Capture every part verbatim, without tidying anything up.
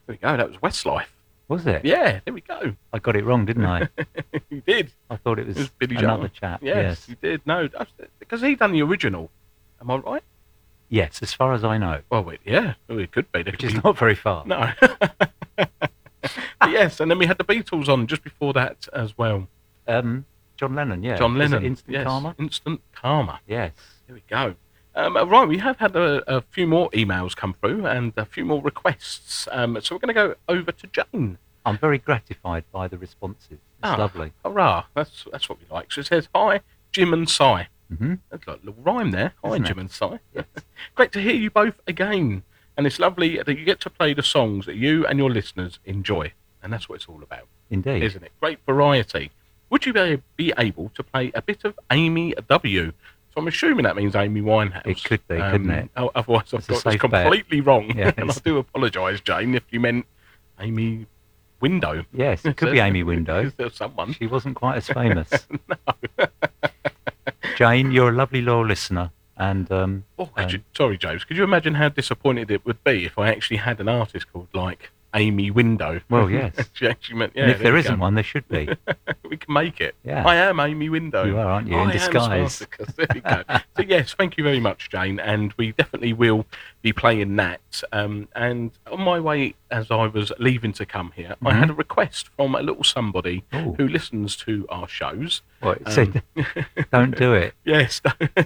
There we go. That was Westlife. Was it? Yeah, there we go. I got it wrong, didn't I? You did. I thought it was, It was Billy another Joel. chap. Yes, Yes. you did. No, that's- because he done the original. Am I right? Yes, as far as I know. Well, we, yeah, well, it could be. There Which could is be- not very far. No. But yes, and then we had the Beatles on just before that as well. Um, John Lennon, yeah. John Was it Lennon. Instant yes. Karma? Instant Karma. Yes. There we go. Um, uh, right, we have had a, a few more emails come through and a few more requests. Um, so we're going to go over to Jane. I'm very gratified by the responses. It's Ah, lovely. Hurrah. That's that's what we like. So it says, hi, Jim and Si. Mm-hmm. That's like a little rhyme there. Hi, Isn't it? Jim and Si. Yes. Great to hear you both again. And it's lovely that you get to play the songs that you and your listeners enjoy. And that's what it's all about, Indeed. isn't it? Great variety. Would you be, be able to play a bit of Amy W? So I'm assuming that means Amy Winehouse. It could be, couldn't it? o- Otherwise, I've It's a got this safe bet. completely wrong. Yes. And I do apologise, Jane, if you meant Amy Window. Yes, it could be Amy Window. Is there someone? She wasn't quite as famous. Jane, you're a lovely loyal listener. And um, Oh, could um, you, sorry, James. Could you imagine how disappointed it would be if I actually had an artist called, like, Amy Window? well, yes. She actually meant, yeah, and if there we isn't go. one, there should be. We can make it. Yeah. I am Amy Window. You are, aren't you? I In am disguise. Spartacus. There we go. So, yes, thank you very much, Jane. And we definitely will be playing that. Um, and on my way, as I was leaving to come here, I Mhm. had a request from a little somebody Ooh. who listens to our shows. What, it Um, said, don't do it. Yes.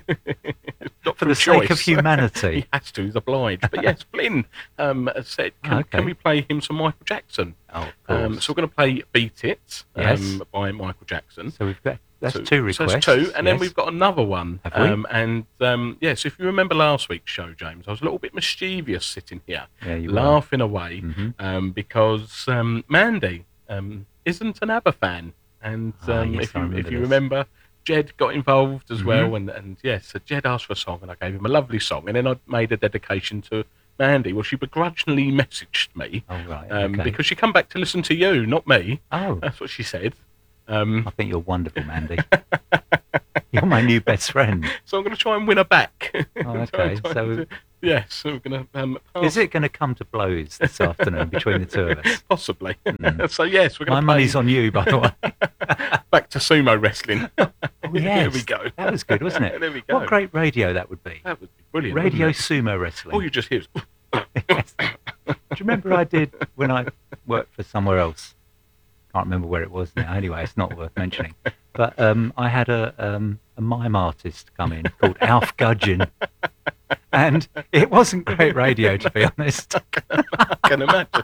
Not For through the sake of choice. humanity. He has to, he's obliged. But yes, Flynn um, said, can, Okay. can we play him some Michael Jackson? Oh, of course. Um, so we're going to play Beat It um, Yes. by Michael Jackson. so we've got, that's So- two requests. So that's two, and then yes. we've got another one. Have we? Um, and um, yes, if you remember last week's show, James, I was a little bit mischievous sitting here, Yeah, you were. laughing away, Mhm. um, because um, Mandy um, isn't an ABBA fan. And Ah, um, yes, if I you remember if you this. remember, Jed got involved as Mhm. well, and, and yes, so Jed asked for a song, and I gave him a lovely song, and then I made a dedication to Mandy. Well, she begrudgingly messaged me Oh, right. um, okay. because she come back to listen to you, not me. oh, That's what she said. Um, I think you're wonderful, Mandy. You're my new best friend. so I'm going to try and win her back. Oh, okay. Try- try So- to- yes, so we're going to um, pass- Is it going to come to blows this afternoon between the two of us? possibly. Mm. So yes, we're My going to money's on you, by the way. back to sumo wrestling. Oh, There yes. we go. That was good, wasn't it? There we go. What great radio that would be. That would be brilliant. Radio wouldn't it? sumo wrestling. All you just hear is Yes. Do you remember I did when I worked for somewhere else? Can't remember where it was now. Anyway, it's not worth mentioning. But um, I had a, um, a mime artist come in called Alf Gudgeon. And it wasn't great radio, to be honest. I can imagine.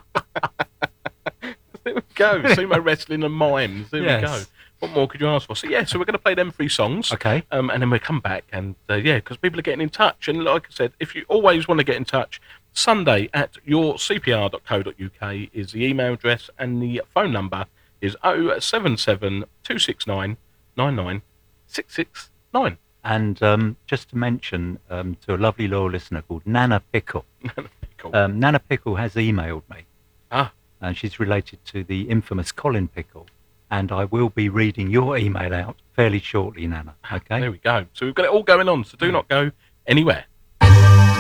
There we go. Sumo wrestling and mimes. There we go. Yes. What more could you ask for? So yeah, so we're going to play them three songs. Okay. Um, and then we'll come back and uh, yeah, because people are getting in touch. And like I said, if you always want to get in touch, Sunday at your c p r dot co dot u k is the email address, and the phone number is oh seven seven, two six nine, nine nine six six nine. And um, just to mention um, to a lovely loyal listener called Nana Pickle. Cool. Um, Nana Pickle has emailed me. Ah. And she's related to the infamous Colin Pickle. And I will be reading your email out fairly shortly, Nana. Okay? There we go. So we've got it all going on. So do not go anywhere.